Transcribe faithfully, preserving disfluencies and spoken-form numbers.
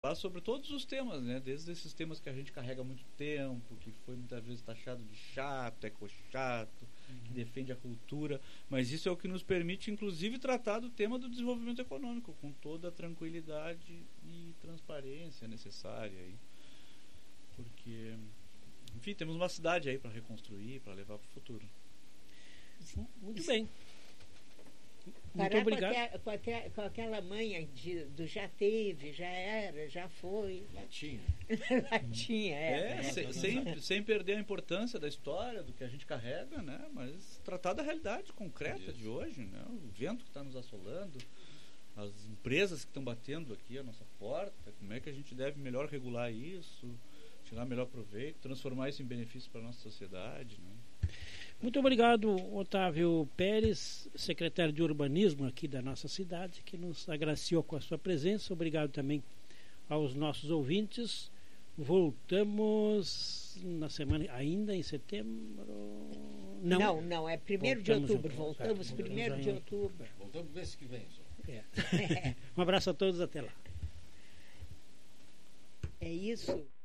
tratar sobre todos os temas, né? Desde esses temas que a gente carrega há muito tempo, que foi muitas vezes taxado de chato, eco-chato, uhum. que defende a cultura, mas isso é o que nos permite, inclusive, tratar do tema do desenvolvimento econômico com toda a tranquilidade e transparência necessária aí. Porque, enfim, temos uma cidade aí para reconstruir, para levar para o futuro. Muito bem. Muito Parar obrigado. Com, até, com, até, com aquela manha de, do já teve, já era, já foi. Latinha. Latinha, é. é sem, sem, sem perder a importância da história, do que a gente carrega, né? Mas tratar da realidade concreta Isso. de hoje, né? O vento que está nos assolando, as empresas que estão batendo aqui a nossa porta, como é que a gente deve melhor regular isso, tirar melhor proveito, transformar isso em benefício para a nossa sociedade, né? Muito obrigado, Otávio Pérez, secretário de Urbanismo aqui da nossa cidade, que nos agraciou com a sua presença. Obrigado também aos nossos ouvintes. Voltamos na semana, ainda em setembro? Não, não, não é primeiro de outubro. Voltamos primeiro de outubro. Voltamos mês que vem. Só. É. Um abraço a todos, até lá. É isso.